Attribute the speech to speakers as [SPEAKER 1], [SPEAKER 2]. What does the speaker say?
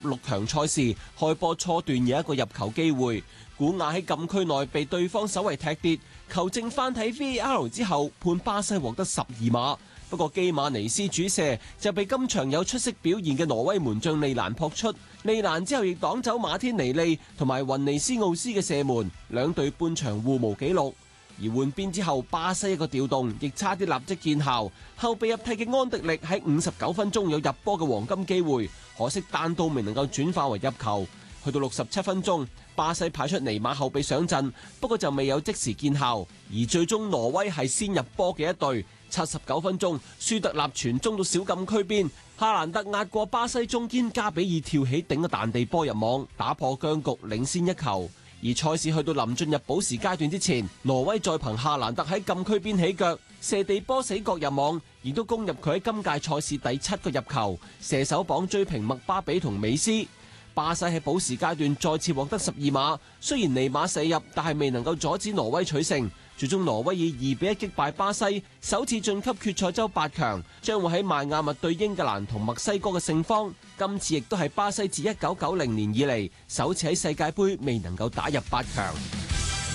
[SPEAKER 1] 6強賽事開波初段有一個入球機會，古亞喺禁區內被對方守衛踢跌，球證翻睇 VAR 之後判巴西獲得12碼。不過基馬尼斯主射就被今場有出色表現嘅挪威門將利蘭撲出，利蘭之後亦擋走馬天尼利同埋雲尼斯奧斯嘅射門，兩隊半場互無紀錄。而換邊之後，巴西一個調動亦差啲立即見效，後備入替嘅安迪力喺59分鐘有入波嘅黃金機會，可惜單刀未能夠轉化為入球。去到67分鐘，巴西派出尼馬後備上陣，不過就未有即時見效，而最終挪威係先入波嘅一隊。79分鐘，舒特納傳中到小禁區邊，哈蘭德壓過巴西中堅加比爾跳起頂個彈地波入網，打破僵局，領先一球。而賽事去到臨進入補時階段之前，挪威再憑哈蘭德喺禁區邊起腳射地波死角入網，亦都攻入佢喺今屆賽事第7個入球，射手榜追平麥巴比同美斯。巴西喺補時階段再次獲得12碼，雖然尼馬射入，但係未能夠阻止挪威取勝。最終挪威以2比1擊敗巴西，首次晉級決賽周8強，將會喺邁阿密對英格蘭同墨西哥嘅勝方。今次亦都係巴西自1990年以嚟首次喺世界盃未能夠打入8強。